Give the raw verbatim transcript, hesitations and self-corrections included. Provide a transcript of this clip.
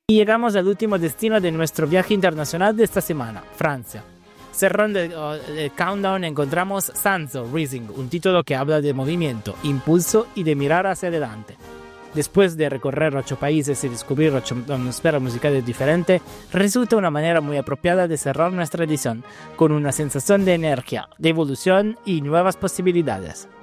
Y llegamos al último destino de nuestro viaje internacional de esta semana, Francia. Cerrando el, el countdown encontramos Sanzo Rising, un título que habla de movimiento, impulso y de mirar hacia adelante. Después de recorrer ocho países y descubrir ocho atmósferas musicales diferentes, resulta una manera muy apropiada de cerrar nuestra edición, con una sensación de energía, de evolución y nuevas posibilidades.